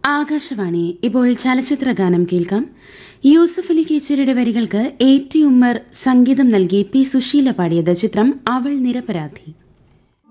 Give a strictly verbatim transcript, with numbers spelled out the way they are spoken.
ആകാശവാണി. ഇപ്പോൾ ചലച്ചിത്ര ഗാനം കേൾക്കാം. യൂസഫ് അലി കേച്ചേരിയുടെ വരികൾക്ക് എ ടി ഉമ്മർ സംഗീതം നൽകി പി സുശീല പാടിയത്. ചിത്രം അവൾ നിരപരാധി.